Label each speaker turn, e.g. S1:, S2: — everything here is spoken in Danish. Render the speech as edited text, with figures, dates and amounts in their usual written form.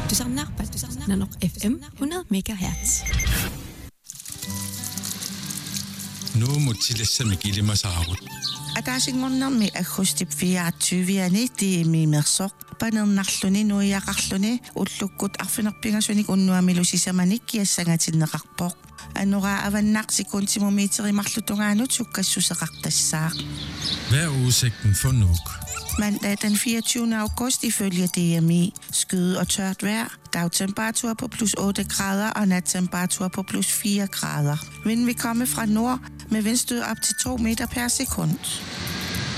S1: تسعة نانوق FM 100 MHz.
S2: Nu mutilassa kilimasaarut.
S3: Ataasinngornermi aggustip 24 tiimimersoq panernnarluni nuiaqarluni ullukkut arfinerpingasunik unnuamilusisamanik kiassangatinneqarpoq anuraa avannaarsikuntimumiiterimarlutungaanut sukkassuseqartassaaq.
S2: Hvad er udsigten for Nuuk?
S3: Mandag den 24. august ifølge DMI. Skyde og tørt vejr. Dagtemperatur på plus 8 grader og nattemperatur på plus 4 grader. Vinden vil komme fra nord med vindstød op til 2 meter per sekund.